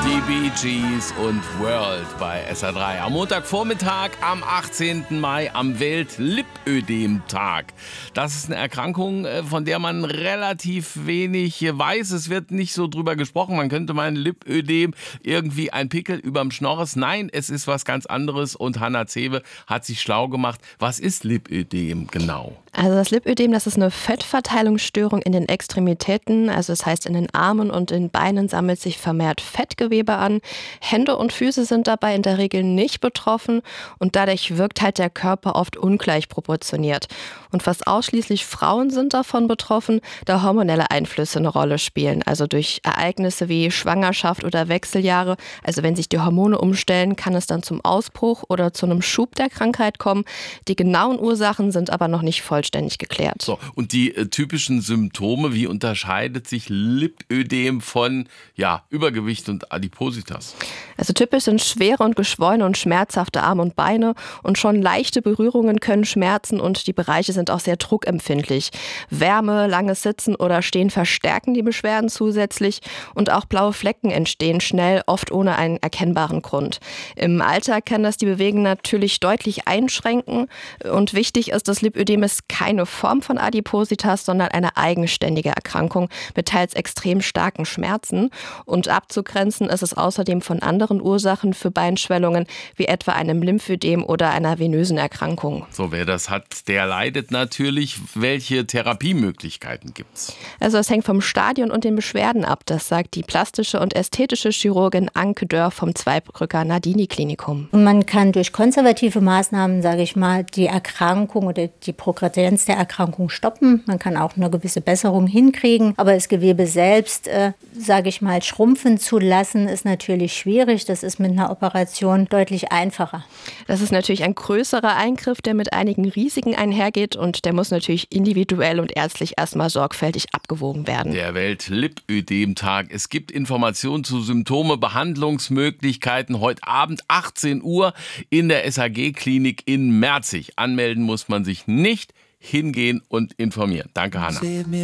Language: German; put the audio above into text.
Die Bee Gees und World bei SR3. Am Montagvormittag, am 18. Mai, am Welt-Lipödem-Tag. Das ist eine Erkrankung, von der man relativ wenig weiß. Es wird nicht so drüber gesprochen. Man könnte meinen, Lipödem, irgendwie ein Pickel überm Schnorres. Nein, es ist was ganz anderes. Und Hanna Zewe hat sich schlau gemacht. Was ist Lipödem genau? Also das Lipödem, das ist eine Fettverteilungsstörung in den Extremitäten. Also das heißt, in den Armen und den Beinen sammelt sich vermehrt Fettgewebe an. Hände und Füße sind dabei in der Regel nicht betroffen und dadurch wirkt halt der Körper oft ungleich proportioniert. Und fast ausschließlich Frauen sind davon betroffen, da hormonelle Einflüsse eine Rolle spielen. Also durch Ereignisse wie Schwangerschaft oder Wechseljahre. Also wenn sich die Hormone umstellen, kann es dann zum Ausbruch oder zu einem Schub der Krankheit kommen. Die genauen Ursachen sind aber noch nicht vollständig geklärt. So, und die typischen Symptome, wie unterscheidet sich Lipödem von Übergewicht und Adipositas? Also typisch sind schwere und geschwollene und schmerzhafte Arme und Beine und schon leichte Berührungen können schmerzen und die Bereiche sind auch sehr druckempfindlich. Wärme, langes Sitzen oder Stehen verstärken die Beschwerden zusätzlich und auch blaue Flecken entstehen schnell, oft ohne einen erkennbaren Grund. Im Alltag kann das die Bewegung natürlich deutlich einschränken und wichtig ist, dass Lipödem ist keine Form von Adipositas, sondern eine eigenständige Erkrankung mit teils extrem starken Schmerzen und abzugrenzen ist es außerdem von anderen Ursachen für Beinschwellungen, wie etwa einem Lymphödem oder einer venösen Erkrankung. So, wer das hat, der leidet natürlich. Welche Therapiemöglichkeiten gibt's? Also es hängt vom Stadium und den Beschwerden ab, das sagt die plastische und ästhetische Chirurgin Anke Dörr vom Zweibrücker Nardini-Klinikum. Und man kann durch konservative Maßnahmen, sage ich mal, die Erkrankung oder die Progredienz der Erkrankung stoppen. Man kann auch eine gewisse Besserung hinkriegen, aber das Gewebe selbst, sage ich mal, schrumpfen zu lassen, ist natürlich schwierig. Das ist mit einer Operation deutlich einfacher. Das ist natürlich ein größerer Eingriff, der mit einigen Risiken einhergeht und der muss natürlich individuell und ärztlich erstmal sorgfältig abgewogen werden. Der Welt-Lipödem-Tag. Es gibt Informationen zu Symptome, Behandlungsmöglichkeiten heute Abend 18 Uhr in der SAG-Klinik in Merzig. Anmelden muss man sich nicht, hingehen und informieren. Danke, Hanna.